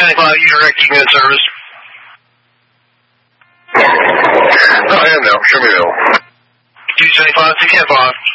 275, you direct unit service. I am now. Show me now. 275, 275.